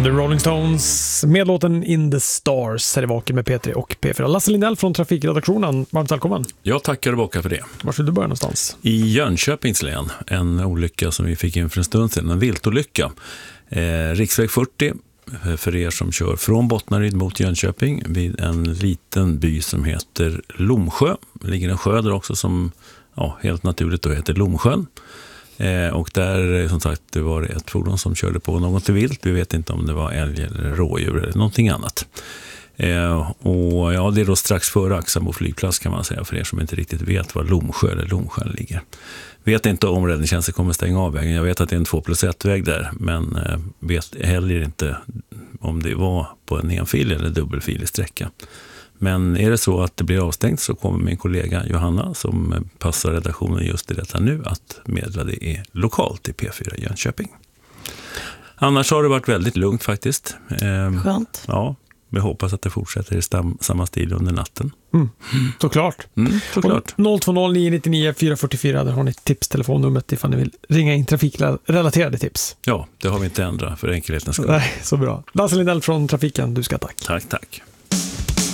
The Rolling Stones med låten In the Stars. Här är vaken med P3 och P4. Lasse Lindell från Trafikredaktionen. Varmt välkommen. Jag tackar och bockar för det. Var vill du börja någonstans? I Jönköpings län, en olycka som vi fick in för en stund sedan, en viltolycka. Riksväg 40, för er som kör från Bottnaryd mot Jönköping, vid en liten by som heter Lomsjö. Det ligger en sjö där också som helt naturligt då heter Lomsjön. Och där, som sagt, det var ett fordon som körde på något vilt. Vi vet inte om det var älg eller rådjur eller någonting annat. Och det är då strax före Axamo flygplats, kan man säga, för er som inte riktigt vet var Lomsjö eller Lomsjön ligger. Vet inte om räddningstjänsten kommer stänga av vägen. Jag vet att det är en 2+1-väg där, men vet heller inte om det var på en enfilig eller dubbelfilig sträcka. Men är det så att det blir avstängt så kommer min kollega Johanna, som passar redaktionen just i detta nu, att meddela det är lokalt i P4 Jönköping. Annars har det varit väldigt lugnt faktiskt. Skönt. Ja, vi hoppas att det fortsätter i samma stil under natten. Såklart. Såklart. 020 999 444, där har ni tipstelefonnumret ifall ni vill ringa in trafikrelaterade tips. Ja, det har vi inte ändrat för enkelhetens skull. Nej, så bra. Lasse Lindell från Trafiken, du ska tack. Tack.